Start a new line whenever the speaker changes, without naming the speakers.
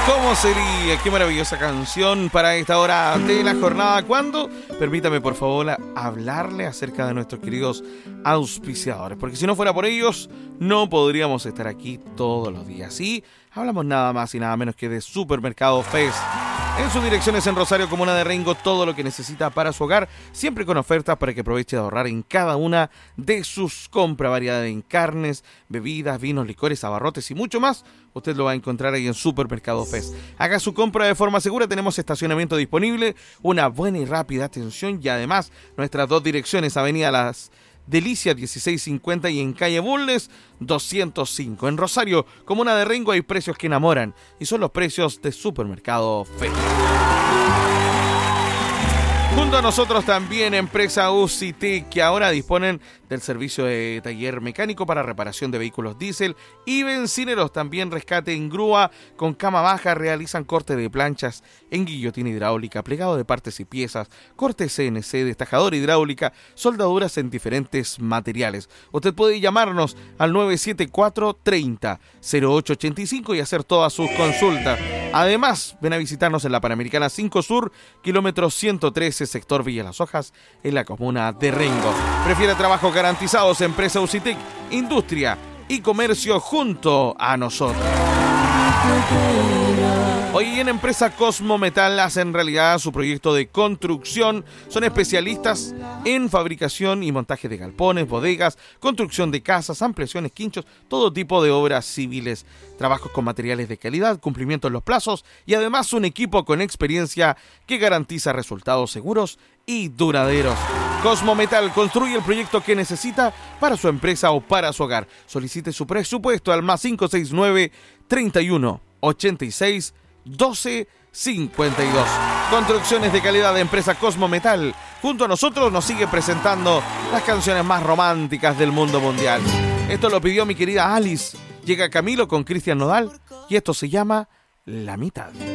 ¿Cómo sería? Qué maravillosa canción para esta hora de la jornada. ¿Cuándo? Permítame, por favor, hablarle acerca de nuestros queridos auspiciadores, porque si no fuera por ellos, no podríamos estar aquí todos los días. Y hablamos nada más y nada menos que de Supermercado Fest. En sus direcciones en Rosario, comuna de Rengo, todo lo que necesita para su hogar, siempre con ofertas para que aproveche de ahorrar en cada una de sus compras. Variedad en carnes, bebidas, vinos, licores, abarrotes y mucho más. Usted lo va a encontrar ahí en Supermercado Fest. Haga su compra de forma segura, tenemos estacionamiento disponible, una buena y rápida atención y además nuestras dos direcciones, Avenida Las Delicias 1650 y en calle Bulnes 205. En Rosario, comuna de Rengo, hay precios que enamoran y son los precios de Supermercado Fest. Junto a nosotros también empresa UCT, que ahora disponen del servicio de taller mecánico para reparación de vehículos diésel y bencineros. También rescate en grúa con cama baja, realizan corte de planchas en guillotina hidráulica, plegado de partes y piezas, corte CNC, destajador hidráulica, soldaduras en diferentes materiales. Usted puede llamarnos al 974-30-0885 y hacer todas sus consultas. Además, ven a visitarnos en la Panamericana 5 Sur, kilómetro 113, sector Villa Las Hojas, en la comuna de Rengo. Prefiere trabajos garantizados, empresa UCITEC, industria y comercio junto a nosotros. Hoy en empresa Cosmo Metal hacen realidad su proyecto de construcción. Son especialistas en fabricación y montaje de galpones, bodegas, construcción de casas, ampliaciones, quinchos, todo tipo de obras civiles. Trabajos con materiales de calidad, cumplimiento en los plazos y además un equipo con experiencia que garantiza resultados seguros y duraderos. Cosmo Metal construye el proyecto que necesita para su empresa o para su hogar. Solicite su presupuesto al más 569 31 86 12 52. Construcciones de calidad de empresa Cosmo Metal. Junto a nosotros nos sigue presentando las canciones más románticas del mundo mundial. Esto lo pidió mi querida Alice. Llega Camilo con Cristian Nodal y esto se llama La Mitad.